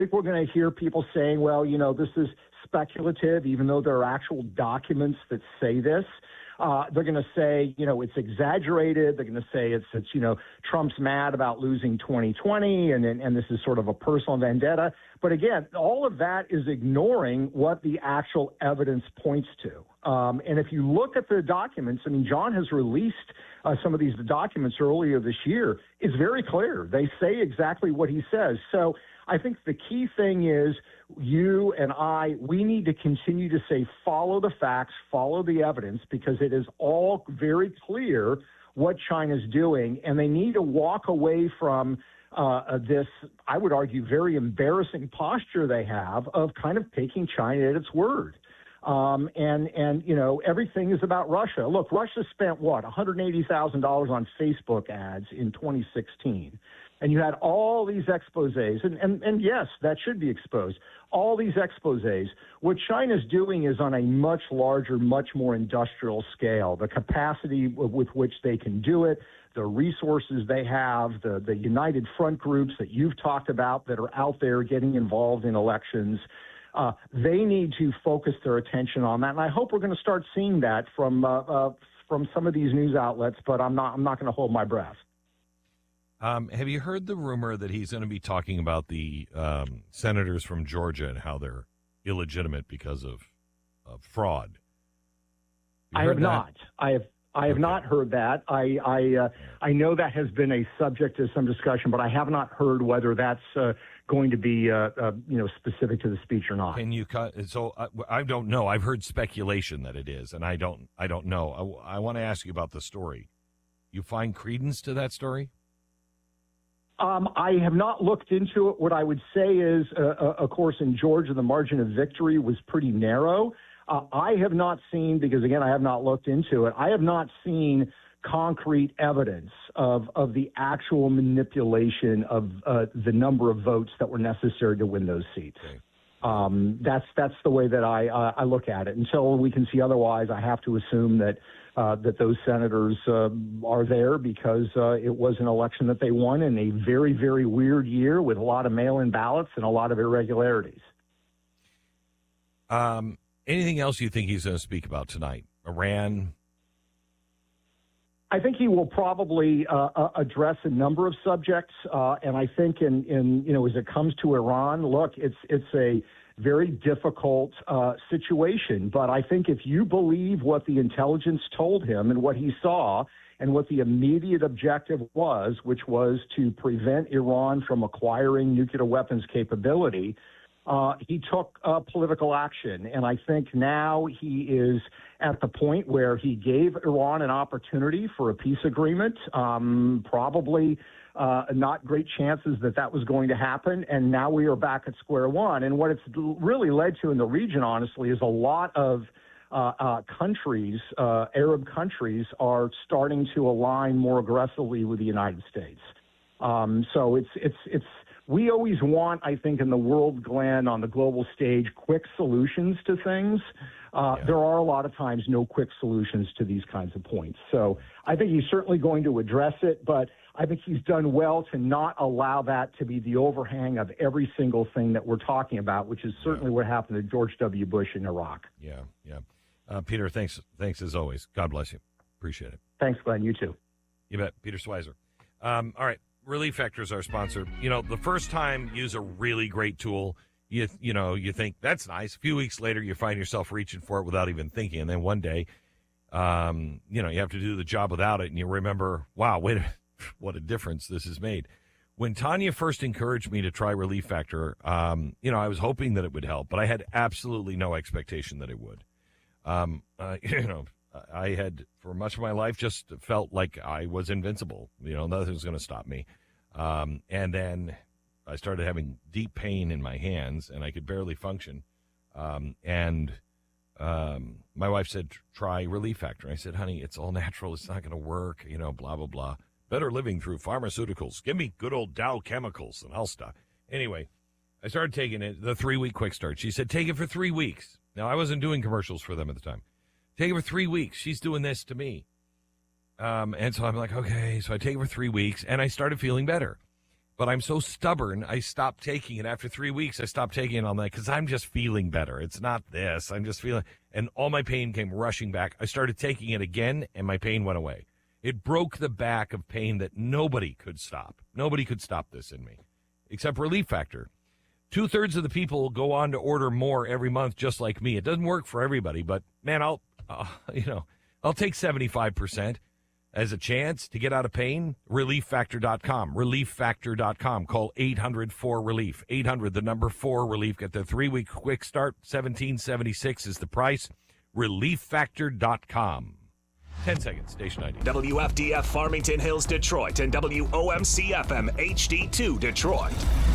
think we're going to hear people saying, well, this is speculative, even though there are actual documents that say this. They're going to say, it's exaggerated. They're going to say it's Trump's mad about losing 2020, and this is sort of a personal vendetta. But again, all of that is ignoring what the actual evidence points to. And if you look at the documents, John has released some of these documents earlier this year. It's very clear. They say exactly what he says. So I think the key thing is you and we need to continue to say, follow the facts, follow the evidence, because it is all very clear what China's doing, and they need to walk away from this, I would argue, very embarrassing posture they have of kind of taking China at its word. Everything is about Russia. Look, Russia spent $180,000 on Facebook ads in 2016. And you had all these exposés, and yes, that should be exposed. All these exposés. What China's doing is on a much larger, much more industrial scale. The capacity with which they can do it, the resources they have, the United Front groups that you've talked about that are out there getting involved in elections. They need to focus their attention on that, and I hope we're going to start seeing that from some of these news outlets. But I'm not going to hold my breath. Have you heard the rumor that he's going to be talking about the senators from Georgia and how they're illegitimate because of fraud? I have not. I have not heard that. I know that has been a subject of some discussion, but I have not heard whether that's going to be specific to the speech or not. Can you so I don't know. I've heard speculation that it is, and I don't know. I want to ask you about the story. You find credence to that story? I have not looked into it. What I would say is, of course, in Georgia, the margin of victory was pretty narrow. I have not seen, because, again, I have not looked into it, I have not seen concrete evidence of the actual manipulation of the number of votes that were necessary to win those seats. Okay. That's the way that I look at it. Until we can see otherwise, I have to assume that those senators are there because it was an election that they won in a very, very weird year with a lot of mail-in ballots and a lot of irregularities. Anything else you think he's going to speak about tonight? Iran? I think he will probably address a number of subjects, and I think in as it comes to Iran, look, it's a very difficult situation. But I think if you believe what the intelligence told him and what he saw and what the immediate objective was, which was to prevent Iran from acquiring nuclear weapons capability, he took political action. And I think now he is at the point where he gave Iran an opportunity for a peace agreement, probably not great chances that was going to happen. And now we are back at square one. And what it's really led to in the region, honestly, is a lot of countries, Arab countries, are starting to align more aggressively with the United States. So it's we always want, I think, in the world, Glenn, on the global stage, quick solutions to things. There are a lot of times no quick solutions to these kinds of points. So I think he's certainly going to address it, but I think he's done well to not allow that to be the overhang of every single thing that we're talking about, which is certainly what happened to George W. Bush in Iraq. Yeah. Peter, thanks as always. God bless you. Appreciate it. Thanks, Glenn. You too. You bet. Peter Schweizer. All right. Relief Factor is our sponsor. The first time you use a really great tool, you think that's nice. A few weeks later, you find yourself reaching for it without even thinking. And then one day, you have to do the job without it. And you remember, wow, what a difference this has made. When Tanya first encouraged me to try Relief Factor, I was hoping that it would help, but I had absolutely no expectation that it would. I had, for much of my life, just felt like I was invincible. Nothing was going to stop me. And then I started having deep pain in my hands, and I could barely function. And my wife said, try Relief Factor. And I said, honey, it's all natural. It's not going to work, blah, blah, blah. Better living through pharmaceuticals. Give me good old Dow Chemicals, and I'll stop. Anyway, I started taking it, the 3-week quick start. She said, take it for 3 weeks. Now, I wasn't doing commercials for them at the time. Take it for 3 weeks. She's doing this to me. And so I'm like, okay. So I take it for 3 weeks, and I started feeling better. But I'm so stubborn, I stopped taking it. After 3 weeks, I stopped taking it on that because I'm just feeling better. It's not this. I'm just feeling, and all my pain came rushing back. I started taking it again, and my pain went away. It broke the back of pain that nobody could stop. Nobody could stop this in me, except Relief Factor. 2/3 of the people go on to order more every month, just like me. It doesn't work for everybody, but man, I'll take 75%. As a chance to get out of pain, ReliefFactor.com. ReliefFactor.com. Call 800-4RELIEF. 800, the number 4RELIEF. Get the 3-week quick start. $17.76 is the price. ReliefFactor.com. 10 seconds. Station ID. WFDF Farmington Hills, Detroit, and WOMC-FM HD2 Detroit.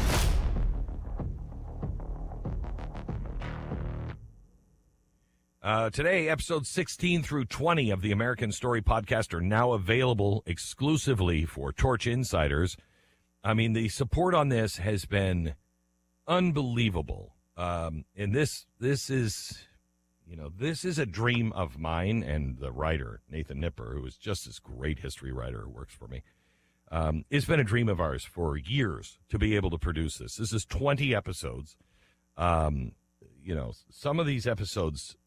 Today, episodes 16 through 20 of the American Story podcast are now available exclusively for Torch Insiders. I mean, the support on this has been unbelievable. And this is a dream of mine and the writer, Nathan Nipper, who is just this great history writer who works for me. It's been a dream of ours for years to be able to produce this. This is 20 episodes. Some of these episodes,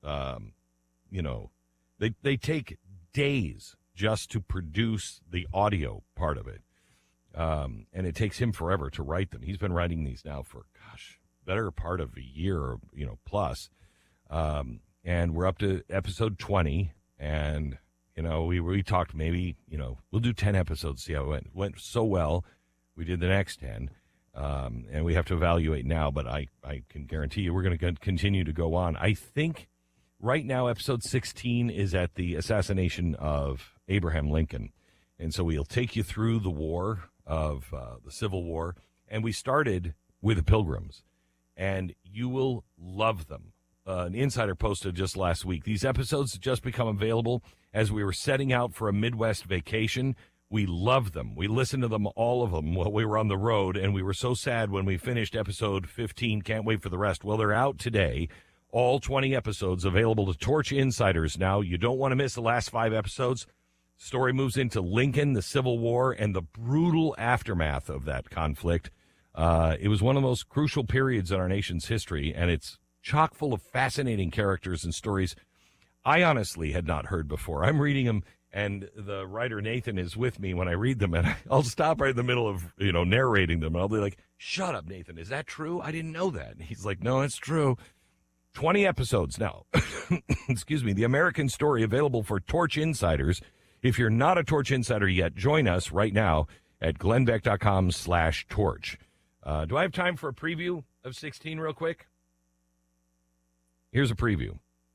they take days just to produce the audio part of it. And it takes him forever to write them. He's been writing these now for, better part of a year, plus. And we're up to episode 20. And, we talked maybe, we'll do 10 episodes, see how it went. It went so well, we did the next 10. And we have to evaluate now, but I can guarantee you we're going to continue to go on. I think right now episode 16 is at the assassination of Abraham Lincoln. And so we'll take you through the war of the Civil War. And we started with the Pilgrims. And you will love them. An insider posted just last week. These episodes just become available as we were setting out for a Midwest vacation. We love them. We listened to them, all of them, while we were on the road, and we were so sad when we finished episode 15. Can't wait for the rest. Well, they're out today. All 20 episodes available to Torch Insiders now. You don't want to miss the last 5 episodes. Story moves into Lincoln, the Civil War, and the brutal aftermath of that conflict. It was one of the most crucial periods in our nation's history, and it's chock full of fascinating characters and stories I honestly had not heard before. I'm reading them. And the writer, Nathan, is with me when I read them, and I'll stop right in the middle of, narrating them. And I'll be like, shut up, Nathan. Is that true? I didn't know that. And he's like, no, it's true. 20 episodes now. Excuse me. The American Story available for Torch Insiders. If you're not a Torch Insider yet, join us right now at glennbeck.com/torch. Do I have time for a preview of 16 real quick? Here's a preview.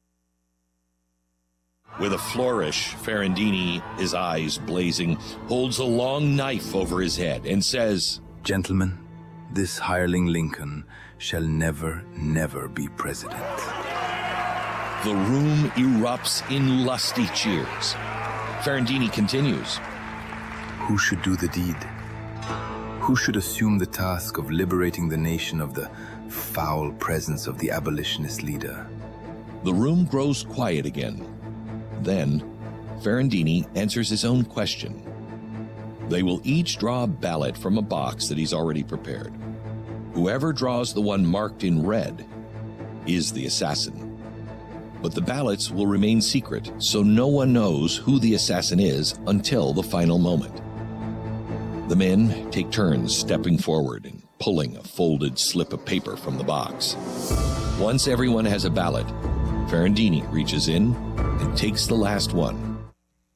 With a flourish, Ferrandini, his eyes blazing, holds a long knife over his head and says, "Gentlemen, this hireling Lincoln shall never, never be president." The room erupts in lusty cheers. Ferrandini continues, "Who should do the deed? Who should assume the task of liberating the nation of the foul presence of the abolitionist leader?" The room grows quiet again. Then, Ferrandini answers his own question. They will each draw a ballot from a box that he's already prepared. Whoever draws the one marked in red is the assassin. But the ballots will remain secret, so no one knows who the assassin is until the final moment. The men take turns stepping forward and pulling a folded slip of paper from the box. Once everyone has a ballot, Ferrandini reaches in and takes the last one.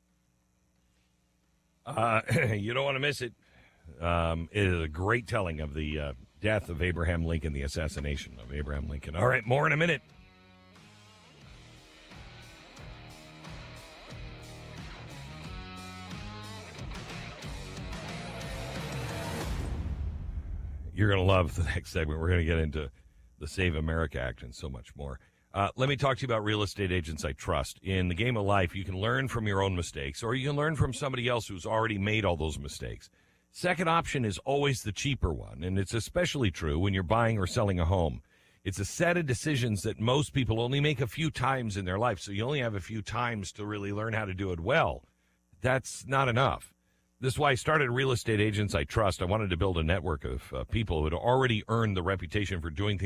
You don't want to miss it. It is a great telling of the death of Abraham Lincoln, the assassination of Abraham Lincoln. All right, more in a minute. You're going to love the next segment. We're going to get into the Save America Act and so much more. Let me talk to you about real estate agents I trust. In the game of life, you can learn from your own mistakes, or you can learn from somebody else who's already made all those mistakes. Second option is always the cheaper one, and it's especially true when you're buying or selling a home. It's a set of decisions that most people only make a few times in their life, so you only have a few times to really learn how to do it well. That's not enough. This is why I started Real Estate Agents I Trust. I wanted to build a network of people who had already earned the reputation for doing things